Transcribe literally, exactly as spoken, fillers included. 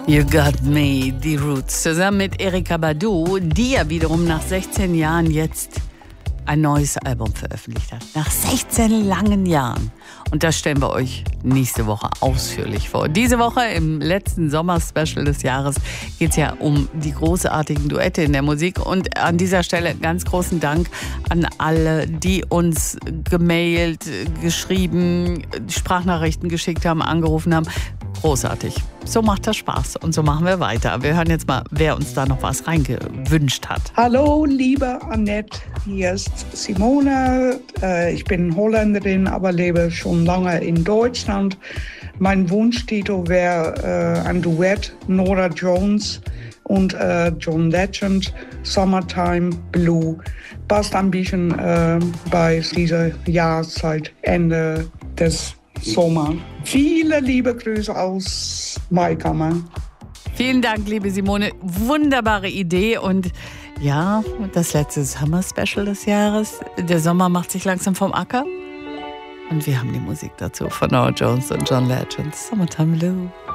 You Got Me, die Roots, zusammen mit Erykah Badu, die ja wiederum nach sechzehn Jahren jetzt ein neues Album veröffentlicht hat. Nach sechzehn langen Jahren. Und das stellen wir euch nächste Woche ausführlich vor. Diese Woche im letzten Sommer-Special des Jahres geht es ja um die großartigen Duette in der Musik. Und an dieser Stelle ganz großen Dank an alle, die uns gemailt, geschrieben, Sprachnachrichten geschickt haben, angerufen haben. Großartig. So macht das Spaß und so machen wir weiter. Wir hören jetzt mal, wer uns da noch was reingewünscht hat. Hallo, liebe Annette, hier ist Simone. Ich bin Holländerin, aber lebe schon lange in Deutschland. Mein Wunschtitel wäre ein Duett, Norah Jones und John Legend, Summertime Blue. Passt ein bisschen bei dieser Jahreszeit, Ende des Sommer. Viele liebe Grüße aus Maikammer. Vielen Dank, liebe Simone. Wunderbare Idee. Und ja, das letzte Summer-Special des Jahres. Der Sommer macht sich langsam vom Acker. Und wir haben die Musik dazu von Norah Jones und John Legend. Summertime Blue.